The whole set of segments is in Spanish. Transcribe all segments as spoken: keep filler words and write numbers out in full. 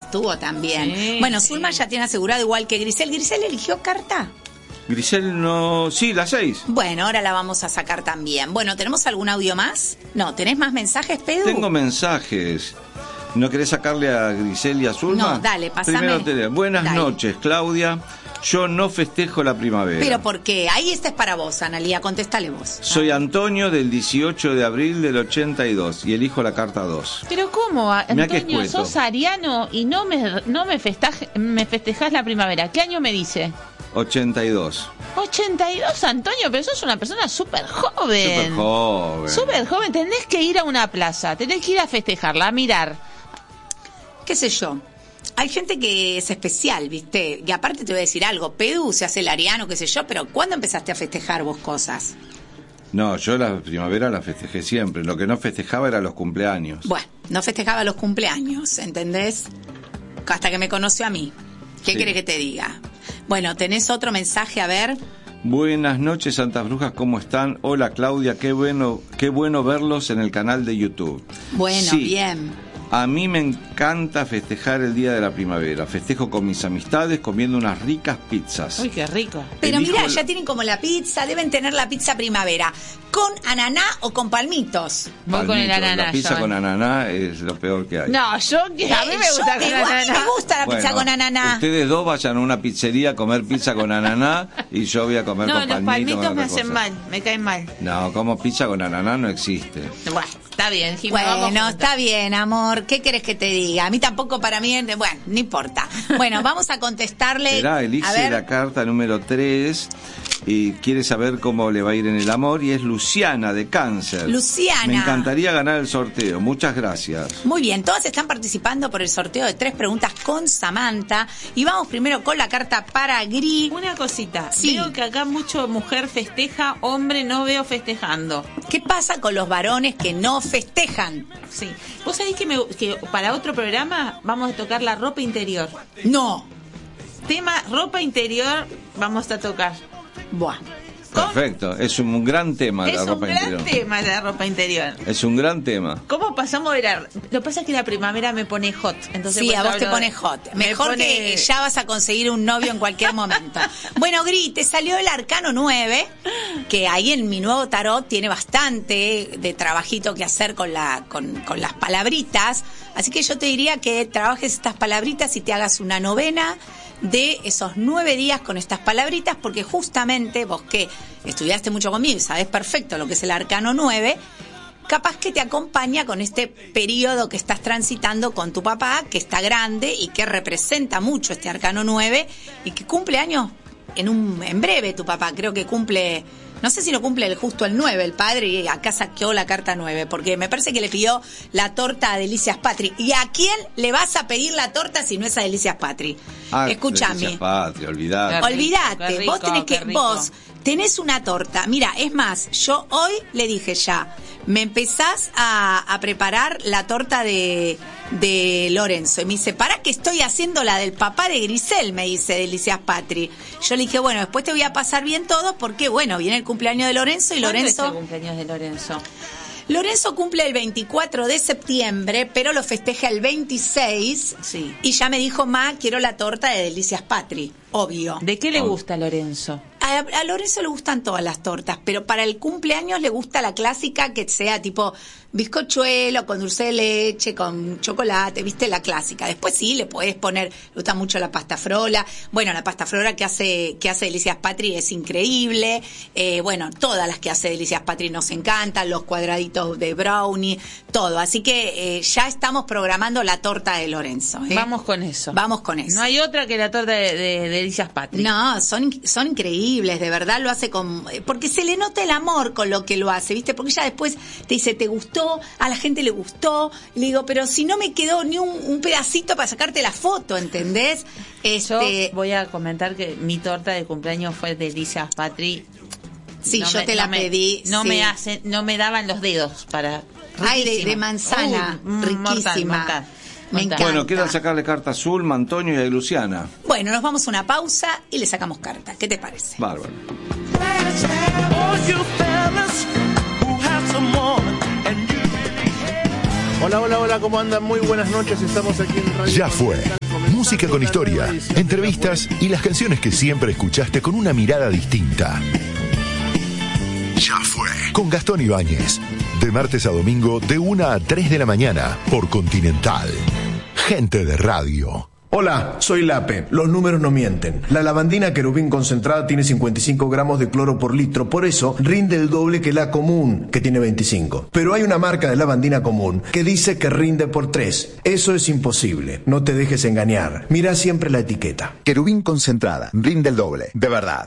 estuvo también. Sí, bueno, sí. Zulma ya tiene asegurado igual que Grisel. ¿Grisel eligió carta? Grisel no... Sí, las seis. Bueno, ahora la vamos a sacar también. Bueno, ¿tenemos algún audio más? No, ¿tenés más mensajes, Pedro? Tengo mensajes. ¿No querés sacarle a Grisel y a Zulma? No, dale, pasame. Primero te leo. Buenas Dale. noches, Claudia. Yo no festejo la primavera. ¿Pero por qué? Ahí esta es para vos, Analía, contéstale vos. Soy Antonio del dieciocho de abril del ochenta y dos y elijo la carta dos. Pero ¿cómo, Mirá qué Antonio? escueto. Sos ariano y no me, no me, festej, me festejás la primavera. ¿Qué año me dice? ochenta y dos. ochenta y dos, Antonio, pero sos una persona súper joven. Súper joven. Súper joven. Tenés que ir a una plaza, tenés que ir a festejarla, a mirar. ¿Qué sé yo? Hay gente que es especial, ¿viste? Y aparte te voy a decir algo, Pedu se hace el ariano, qué sé yo, pero ¿cuándo empezaste a festejar vos cosas? No, yo la primavera la festejé siempre. Lo que no festejaba eran los cumpleaños. Bueno, no festejaba los cumpleaños, ¿entendés? Hasta que me conoció a mí. ¿Qué Sí. querés que te diga? Bueno, ¿tenés otro mensaje? A ver. Buenas noches, Santas Brujas, ¿cómo están? Hola, Claudia, qué bueno, qué bueno verlos en el canal de YouTube. Bueno, Sí, bien. A mí me encanta festejar el día de la primavera. Festejo con mis amistades comiendo unas ricas pizzas. Uy, qué rico. Pero Elijo mirá, el- ya tienen como la pizza, deben tener la pizza primavera. ¿Con ananá o con palmitos? Voy con el Palmito, ananá. La pizza yo. con ananá es lo peor que hay. No, yo, a mí me Eh, gusta yo- con igual a mí ananá. me gusta la pizza Bueno, con ananá. Ustedes dos vayan a una pizzería a comer pizza con ananá y yo voy a comer No, con los palmito. palmitos con me otra hacen cosa. mal, me caen mal. No, como pizza con ananá no existe. Bueno, está bien, Jimena, vamos Bueno, juntas. está bien, amor. ¿Qué querés que te diga? A mí tampoco, para mí, bueno, no importa. Bueno, vamos a contestarle. Será a elige ver, la carta número tres y quiere saber cómo le va a ir en el amor y es Luciana de Cáncer. Luciana. Me encantaría ganar el sorteo. Muchas gracias. muy bien, todas están participando por el sorteo de tres preguntas con Samantha. Y vamos primero con la carta para Gris. Una cosita, Sí. veo que acá mucho mujer festeja, hombre no veo festejando. ¿Qué pasa con los varones que no festejan? Sí. ¿Vos sabés que, me, que para otro programa vamos a tocar la ropa interior? No. Tema ropa interior vamos a tocar. Buah. Perfecto. Es un gran tema Es la un ropa gran interior. tema la ropa interior. Es un gran tema. ¿Cómo pasamos de la... Lo que pasa es que la primavera me pone hot. Entonces Sí, por a eso vos te hablo de- pones hot. me Mejor pone- que ya vas a conseguir un novio en cualquier momento. Bueno, Gris, te salió el arcano nueve, que ahí en mi nuevo tarot tiene bastante de trabajito que hacer con, la, con, con las palabritas. Así que yo te diría que trabajes estas palabritas y te hagas una novena de esos nueve días con estas palabritas, porque justamente vos que estudiaste mucho conmigo y sabés perfecto lo que es el arcano nueve, capaz que te acompaña con este periodo que estás transitando con tu papá, que está grande y que representa mucho este arcano nueve y que cumple años en un en breve tu papá, creo que cumple, no sé si lo cumple el, justo el nueve el padre, y acá saqueó la carta nueve, porque me parece que le pidió la torta a Delicias Patri. ¿Y a quién le vas a pedir la torta si no es a Delicias Patri? Ah, Escúchame. Delicias Patria, olvidate. Qué rico, Olvídate, qué rico, vos tenés qué que, rico. vos tenés una torta. Mira, es más, yo hoy le dije ya, me empezás a, a preparar la torta de, de Lorenzo. Y me dice, ¿para qué estoy haciendo la del papá de Grisel? Me dice Delicias Patri. Yo le dije, bueno, después te voy a pasar bien todo porque, bueno, viene el cumpleaños de Lorenzo y ¿Cuándo es el Lorenzo... cumpleaños de Lorenzo? Lorenzo cumple el veinticuatro de septiembre, pero lo festeja el veintiséis. Sí. Y ya me dijo, ma, quiero la torta de Delicias Patri. Obvio. ¿De qué le Oh. gusta a Lorenzo? A, a Lorenzo le gustan todas las tortas, pero para el cumpleaños le gusta la clásica que sea tipo bizcochuelo, con dulce de leche, con chocolate, viste, la clásica. Después sí, le podés poner, le gusta mucho la pasta frola. Bueno, la pasta frola que hace que hace Delicias Patri es increíble. Eh, bueno, todas las que hace Delicias Patri nos encantan, los cuadraditos de brownie, todo. Así que eh, ya estamos programando la torta de Lorenzo. ¿eh? Vamos con eso. Vamos con eso. No hay otra que la torta de, de, de Delicias Patri. No, son, son increíbles, de verdad lo hace con... Porque se le nota el amor con lo que lo hace, ¿viste? Porque ella después te dice, ¿te gustó? A la gente le gustó. Le digo, pero si no me quedó ni un, un pedacito para sacarte la foto, ¿entendés? Yo Este, voy a comentar que mi torta de cumpleaños fue de Delicias Patri. sí, No yo me- te la no me- pedí. No sí. me hacen, no me daban los dedos para... Ay, de, riquísima. de manzana, Uy, mm, riquísima. mortal, mortal, Me mortal. encanta. Bueno, quieran sacarle carta azul, Antonio y a Luciana. Bueno, nos vamos a una pausa y le sacamos carta. ¿Qué te parece? Bárbaro. Hola, hola, hola, ¿cómo andan? Muy buenas noches, estamos aquí en Radio Ya fue. música con historia, entrevistas y las canciones que siempre escuchaste con una mirada distinta. Ya fue. Con Gastón Ibáñez. De martes a domingo, de una a tres de la mañana, por Continental. Gente de radio. Hola, soy Lape. Los números no mienten. La lavandina Querubín concentrada tiene cincuenta y cinco gramos de cloro por litro, por eso rinde el doble que la común, que tiene veinticinco. Pero hay una marca de lavandina común que dice que rinde por tres. Eso es imposible. No te dejes engañar. Mira siempre la etiqueta. Querubín concentrada. Rinde el doble. De verdad.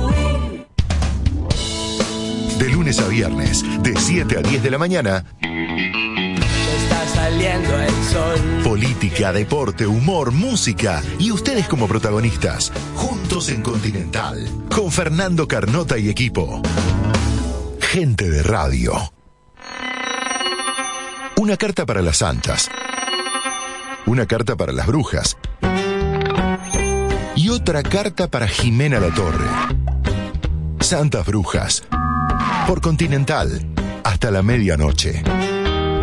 De lunes a viernes, de siete a diez de la mañana. Está saliendo el sol. Política, deporte, humor, música y ustedes como protagonistas. Juntos en Continental. Con Fernando Carnota y equipo. Gente de radio. Una carta para las santas. Una carta para las brujas. Y otra carta para Jimena Latorre. Santas Brujas. Por Continental, hasta la medianoche.